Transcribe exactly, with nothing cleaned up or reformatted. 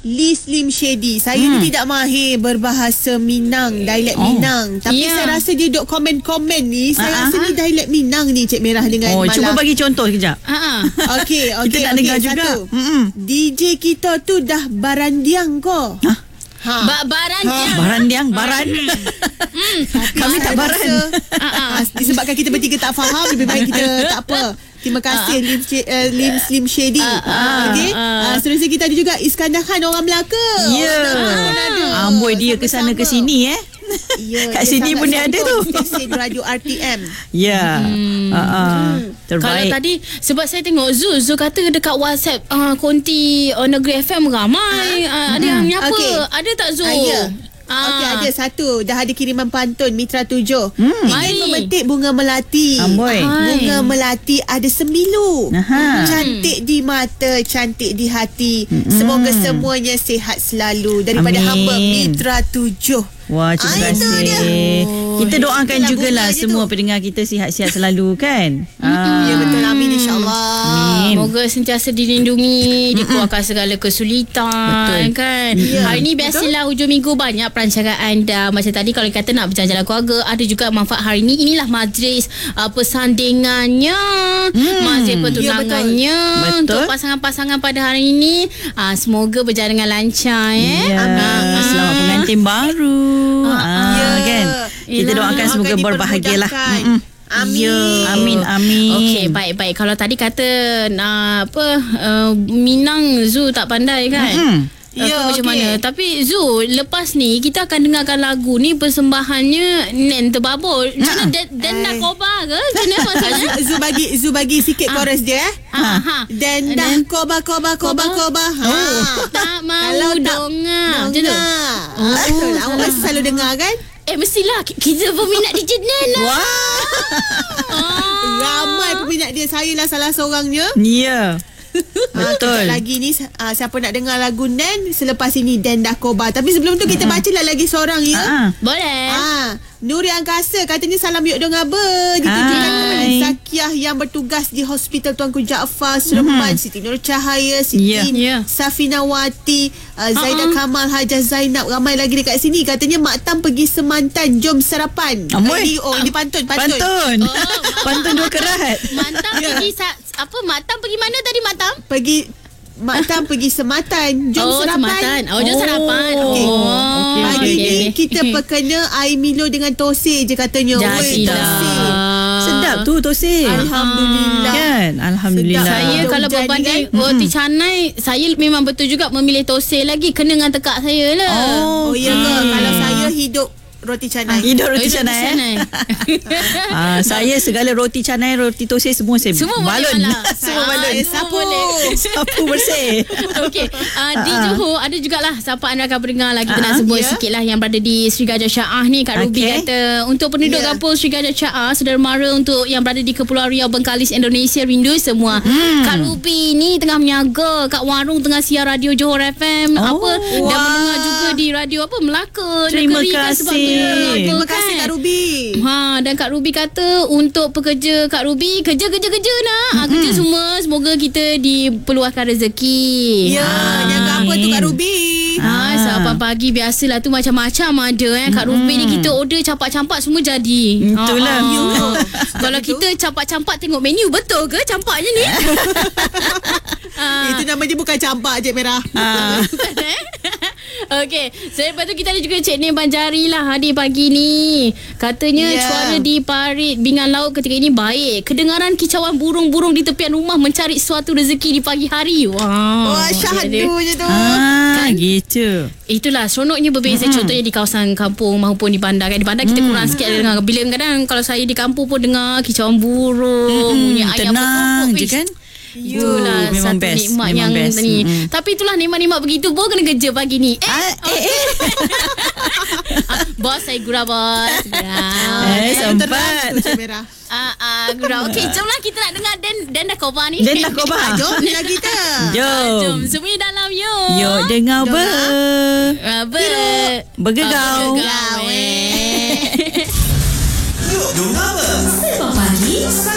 Lee Slim Shady. Saya hmm. ni tidak mahir berbahasa Minang, dialek oh. Minang. Tapi yeah. saya rasa dia duk komen-komen ni, saya uh-huh. rasa ni dialek Minang ni, Cik Merah dengan oh, Malah. Cuba bagi contoh kejap. Uh-huh. Okey, okey. Kita nak okay, dengar okay, juga. Mm-mm. D J kita tu dah barandiang ko. Hah? Ha. Ba- barandiang. Ha. Barandiang, baran. hmm. Kami tak baran. Rasa, uh-huh. disebabkan kita bertiga tak faham, lebih baik kita tak apa. Terima kasih uh, Lim, uh, Lim Slim Shady. Uh, uh, okay. Uh, uh, Seterusnya kita ada juga Iskandar Khan, orang Melaka. Ya. Yeah. Amboi dia ke sana ke sini eh. Ya, kat sini pun dia ada tu. Stesen radio R T M. Ya. Hmm. Uh, uh, terbaik. Kalau tadi sebab saya tengok Zul, Zul kata dekat WhatsApp uh, konti uh, Negeri F M ramai. Uh, ada yang nyapa. Okay. Ada tak Zul? Uh, ya. Ah. Okey, ada satu. Dah ada kiriman pantun Mitra tujuh. Hmm. Ingin memetik bunga melati. Amboi. Bunga melati ada sembilu. Aha. Cantik di mata, cantik di hati. Hmm. Semoga semuanya sihat selalu. Daripada Amin. hamba Mitra tujuh. Wah, terima kasih. Oh, kita doakan jugalah semua tu. Pendengar kita sihat-sihat selalu kan. Ah. Ya betul, amin insya-Allah. Amin. Moga sentiasa dilindungi, dikeluarkan segala kesulitan. Betul. Kan. Ya. Hari ni biasalah hujung minggu banyak perancangan anda. Macam tadi kalau kata nak berjalan-jalan keluarga, ada juga manfaat hari ni. Inilah majlis uh, persandingannya, hmm. majlis pertunangannya ya, betul. Untuk pasangan-pasangan pada hari ini. Uh, semoga berjalan dengan lancar eh. Ya. Amin. Selamat pengantin baru. Ah, ya. Kan. Kita doakan semoga berbahagialah. Amin. Ya. Amin, amin. Okey, baik-baik. Kalau tadi kata uh, apa uh, Minang Zul tak pandai kan? Mm-hmm. Ya, macam okay. mana? Tapi Zul, lepas ni kita akan dengarkan lagu ni persembahannya Nen Terbabur. Macam mana? Dan, dan nak kobar ke? Macam mana maksudnya? Zul bagi Zul bagi sikit ha. chorus dia eh. Ha. ha. Dan dah kobar kobar kobar kobar. Ha. Tak mau dengar. Macam tu. Oh, awak selalu dengar kan? Eh, mestilah kita peminat D J Nen lah. Wah. Ramai peminat dia. Saya lah salah seorangnya. Ya. Betul. Ha, lagi ni uh, siapa nak dengar lagu Nen selepas ini Dan dah kobar. Tapi sebelum tu kita uh-huh. bacalah lagi seorang ya. Uh-huh. Boleh. Ha, Nuri Angkasa katanya salam yuk dong aba. Ditujukan kepada Zakiah yang bertugas di Hospital Tuanku Jaafar Seremban, uh-huh. Siti Nur Cahaya, Siti yeah. Yeah. Safinawati, uh, Zaidah uh-huh. Kamal, Hajah Zainab, ramai lagi dekat sini. Katanya Mak Tam pergi Semantan, jom sarapan. Amoi. Oh, ini pantun, pantun. Pantun. Oh, pantun dua kerat. Mak Tam yeah. pergi sa- apa Mak Tam pergi mana tadi Mak Tam? Pergi Mak Tam pergi Sematan. Jom oh, sarapan. Sematan. Oh, jom sarapan. Oh. Okay. Oh. Okay. Pagi Okay. ni kita perkena air Milo dengan tosir je katanya. Jadilah. Sedap tu tosir. Alhamdulillah. Kan? Alhamdulillah. Sedap. Saya Sedap kalau berbanding kan? roti canai, saya memang betul juga memilih tosir lagi. Kena dengan tekak saya lah. Oh, oh ya ke? Hmm. Kalau saya hidup roti canai. Hidup roti Hidup canai. canai. ah, saya segala roti canai, roti tosir semua saya semua balon. Semua balon. Ah, sapu. Sapu bersih. Okey, uh, di Johor ada jugalah siapa anda akan berdengar lah. Kita uh-huh. nak sebut yeah. sikit lah yang berada di Sri Gajah Syaah ni. Kak Ruby okay. kata untuk penduduk yeah. kampung Sri Gajah Syaah, saudara mara untuk yang berada di Kepulauan Riau, Bengkalis, Indonesia, rindu semua. Hmm. Kak Ruby ni tengah menyaga kat warung tengah siar radio Johor F M. Oh, apa wow. dan mendengar juga di radio apa Melaka. Terima Negeri, kasih. Terima kasih Kak Ruby. Ha, dan Kak Ruby kata untuk pekerja Kak Ruby, kerja-kerja-kerja nak. Mm-hmm. Kerja semua, semoga kita diperluaskan rezeki. Ya, ha. Jaga apa tu Kak Ruby? Ha, sarapan pagi biasalah tu macam-macam ada eh. Kak Ruby ni kita order campak-campak semua jadi. Itulah. Ha, ha. Kalau kita campak-campak tengok menu, betul ke campaknya ni? ha. Itu namanya bukan campak je Merah. Ha. Okey, selepas tu kita ada juga Cik Nen Banjari lah hadir pagi ni. Katanya yeah. cuaca di parit Bingan Laut ketika ini baik. Kedengaran kicauan burung-burung di tepian rumah mencari suatu rezeki di pagi hari. Wow. Wah, syahdu je tu. Ah, kan? Gitu. Itulah seronoknya berbeza. Hmm. Contohnya di kawasan kampung maupun di bandar kan. Di bandar kita hmm. kurang sikit hmm. dengar. Bila kadang kalau saya di kampung pun dengar kicauan burung, hmm. bunyi ayam tenang je kan. Itulah memang satu best. nikmat memang yang best. ni. Mm. Tapi itulah nikmat-nikmat begitu pun kena kerja pagi ni. Eh, ah, eh, eh. Bos saya gurau bos. Gurau. Eh, sempat. Ah, ah, gurau. Okey, jomlah kita nak dengar Dan Dan dah cover ni. Dan dah cover. Jom dengar kita. Jom. Jom semua dalam yo. Yo dengar ber. Ber. Bergegau. Bergegau. Yuk dengar ber. Pagi